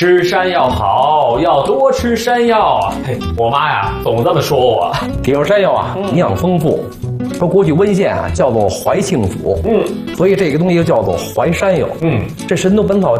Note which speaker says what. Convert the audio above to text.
Speaker 1: 吃山药好，要多吃山药啊！嘿，我妈呀，总这么说我。
Speaker 2: 铁树山药啊，营养丰富。说过去温县啊叫做怀庆府，所以这个东西就叫做怀山药。这《神农本草》